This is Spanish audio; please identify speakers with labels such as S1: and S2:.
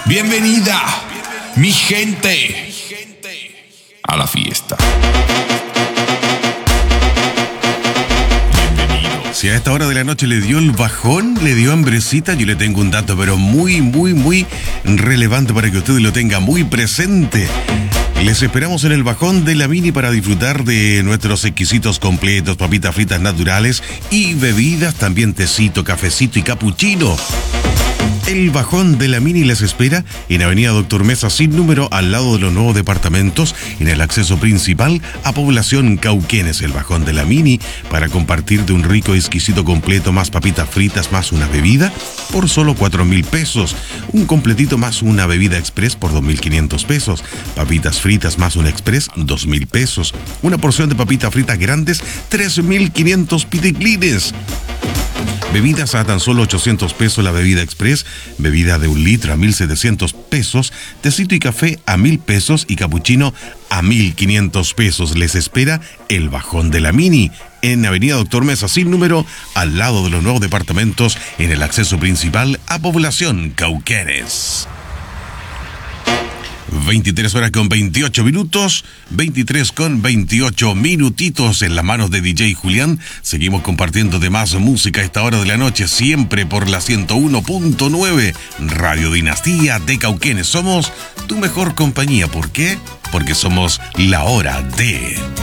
S1: Bienvenida, mi gente, a la fiesta.
S2: Si a esta hora de la noche le dio el bajón, le dio hambrecita, yo le tengo un dato, pero muy relevante para que usted lo tenga muy presente. Les esperamos en el bajón de la Mini para disfrutar de nuestros exquisitos completos, papitas fritas naturales y bebidas, también tecito, cafecito y capuchino. El bajón de la Mini les espera en Avenida Doctor Mesa sin número, al lado de los nuevos departamentos, en el acceso principal a Población Cauquenes. El bajón de la Mini para compartirte un rico y exquisito completo, más papitas fritas, más una bebida por solo 4.000 pesos. Un completito más una bebida express por 2.500 pesos. Papitas fritas más un express, 2.000 pesos. Una porción de papitas fritas grandes, 3.500 piticlines. Bebidas a tan solo 800 pesos la bebida express, bebida de 1 litro a 1.700 pesos, tecito y café a 1.000 pesos y capuchino a 1.500 pesos. Les espera el bajón de la Mini en Avenida Doctor Mesa sin número, al lado de los nuevos departamentos, en el acceso principal a Población Cauquenes. 23 horas con 28 minutos, 23 con 28 minutitos en las manos de DJ Julián. Seguimos compartiendo de más música a esta hora de la noche, siempre por la 101.9 Radio Dinastía de Cauquenes. Somos tu mejor compañía. ¿Por qué? Porque somos la hora de...